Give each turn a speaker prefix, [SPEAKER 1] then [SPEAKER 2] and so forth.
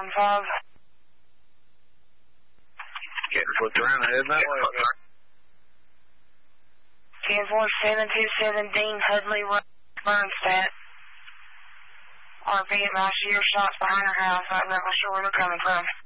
[SPEAKER 1] 10-5.
[SPEAKER 2] Getting flipped around the head that way.
[SPEAKER 1] 10-4-727 Dean Hudley Road, Bernstadt. RV at my shear shots behind her house. I'm not sure where they're coming from.